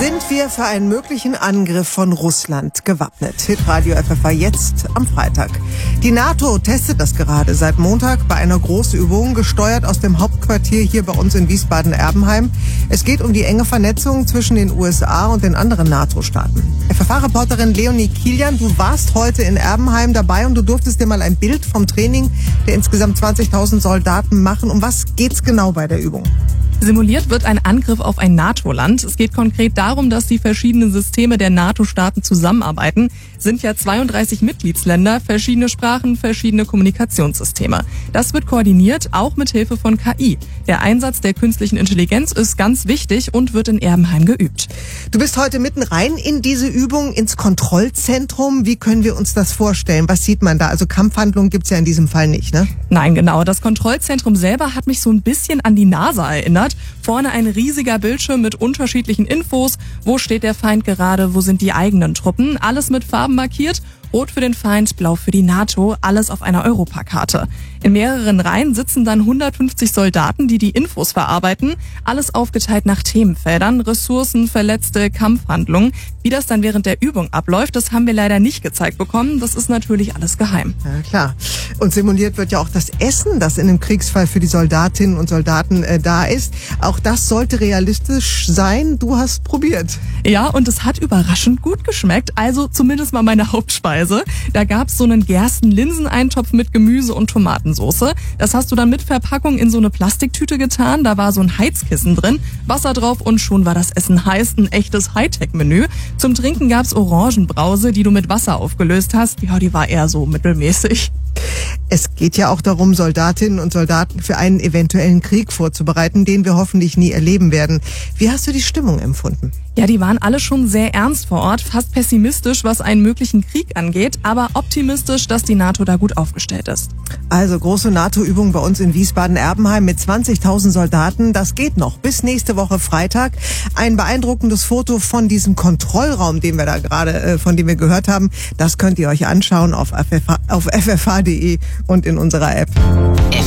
Sind wir für einen möglichen Angriff von Russland gewappnet? Hitradio FFH jetzt am Freitag. Die NATO testet das gerade seit Montag bei einer Großübung, gesteuert aus dem Hauptquartier hier bei uns in Wiesbaden-Erbenheim. Es geht um die enge Vernetzung zwischen den USA und den anderen NATO-Staaten. FFH-Reporterin Leonie Kilian, du warst heute in Erbenheim dabei und du durftest dir mal ein Bild vom Training der insgesamt 20.000 Soldaten machen. Um was geht's genau bei der Übung? Simuliert wird ein Angriff auf ein NATO-Land. Es geht konkret darum, dass die verschiedenen Systeme der NATO-Staaten zusammenarbeiten. Sind ja 32 Mitgliedsländer, verschiedene Sprachen, verschiedene Kommunikationssysteme. Das wird koordiniert, auch mit Hilfe von KI. Der Einsatz der künstlichen Intelligenz ist ganz wichtig und wird in Erbenheim geübt. Du bist heute mitten rein in diese Übung, ins Kontrollzentrum. Wie können wir uns das vorstellen? Was sieht man da? Also Kampfhandlungen gibt's ja in diesem Fall nicht, ne? Nein, genau. Das Kontrollzentrum selber hat mich so ein bisschen an die NASA erinnert. Vorne ein riesiger Bildschirm mit unterschiedlichen Infos. Wo steht der Feind gerade? Wo sind die eigenen Truppen? Alles mit Farben markiert. Rot für den Feind, blau für die NATO, alles auf einer Europakarte. In mehreren Reihen sitzen dann 150 Soldaten, die die Infos verarbeiten. Alles aufgeteilt nach Themenfeldern, Ressourcen, Verletzte, Kampfhandlungen. Wie das dann während der Übung abläuft, das haben wir leider nicht gezeigt bekommen. Das ist natürlich alles geheim. Ja, klar. Und simuliert wird ja auch das Essen, das in einem Kriegsfall für die Soldatinnen und Soldaten da ist. Auch das sollte realistisch sein. Du hast probiert. Ja, und es hat überraschend gut geschmeckt. Also zumindest mal meine Hauptspeise. Da gab's so einen Gersten-Linseneintopf mit Gemüse und Tomatensoße. Das hast du dann mit Verpackung in so eine Plastiktüte getan. Da war so ein Heizkissen drin, Wasser drauf und schon war das Essen heiß. Ein echtes Hightech-Menü. Zum Trinken gab's Orangenbrause, die du mit Wasser aufgelöst hast. Ja, die war eher so mittelmäßig. Es geht ja auch darum, Soldatinnen und Soldaten für einen eventuellen Krieg vorzubereiten, den wir hoffentlich nie erleben werden. Wie hast du die Stimmung empfunden? Ja, die waren alle schon sehr ernst vor Ort, fast pessimistisch, was einen möglichen Krieg angeht, aber optimistisch, dass die NATO da gut aufgestellt ist. Also große NATO-Übung bei uns in Wiesbaden-Erbenheim mit 20.000 Soldaten. Das geht noch bis nächste Woche Freitag. Ein beeindruckendes Foto von diesem Kontrollraum, den wir da gerade, von dem wir gehört haben, das könnt ihr euch anschauen auf ffh.de und in unserer App.